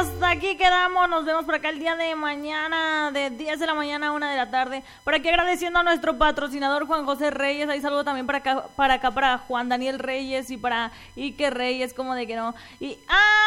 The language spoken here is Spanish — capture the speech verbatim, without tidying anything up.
hasta aquí quedamos. Nos vemos por acá el día de mañana, de diez de la mañana a una de la tarde. Por aquí agradeciendo a nuestro patrocinador Juan José Reyes. Ahí saludo también para acá, para acá, para Juan Daniel Reyes y para Ike Reyes, como de que no. Y ah